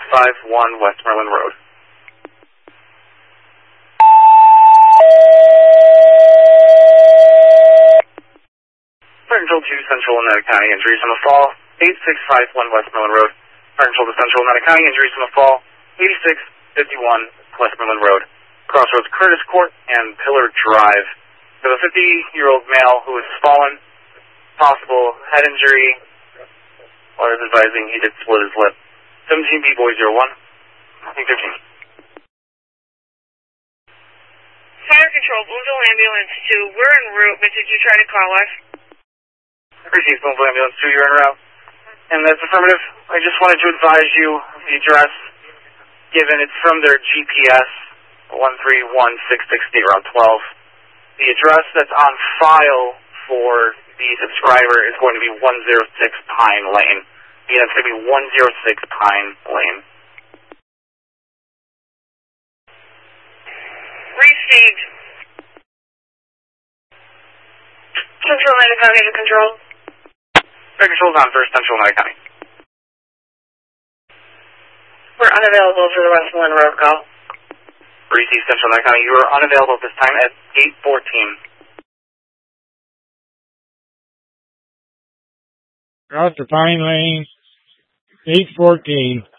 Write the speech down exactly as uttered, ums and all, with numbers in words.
five one Westmoreland Road. Fire Control to Central Oneida County, injuries from a fall, eight six five one Westmoreland Road. Fire Control to Central Oneida County, injuries from a fall, eighty-six fifty-one Westmoreland Road. Crossroads Curtis Court and Pillar Drive. There's a fifty-year-old male who has fallen, possible head injury. Lawyers advising he did split his lip. seventeen B Boy zero one. thirteen. Fire Control, Boonville Ambulance two. We're en route, but did you try to call us? Received Boonville Ambulance two, you're en route. And that's affirmative. I just wanted to advise you of the address given. It's from their G P S, one three one six six eight, Route twelve. The address that's on file for the subscriber is going to be one oh six Pine Lane. Yeah, it's going to be one oh six Pine Lane. Received. Central Oneida County to control. Fire Control's on for Central Oneida County. We're unavailable for the Westmoreland Road call. Received Central Oneida County. You are unavailable at this time at eight fourteen. Out to Pine Lane, eight fourteen.